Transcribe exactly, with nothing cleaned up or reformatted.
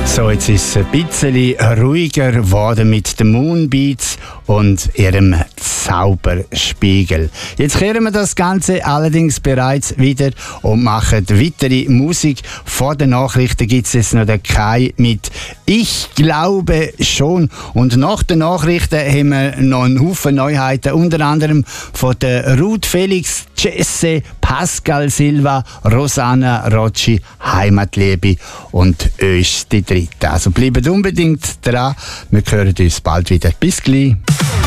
So, jetzt ist es ein bisschen ruhiger geworden mit den Moonbeats und ihrem Zauberspiegel. Jetzt kehren wir das Ganze allerdings bereits wieder und machen weitere Musik. Vor den Nachrichten gibt es jetzt noch den Kai mit «Ich glaube schon». Und nach den Nachrichten haben wir noch einen Haufen Neuheiten, unter anderem von der Ruth Felix, Jesse, Pascal Silva, Rosanna Rocci, Heimatliebe und Ösch die Dritte. Also bleibt unbedingt dran, wir hören uns bald wieder. Bis gleich.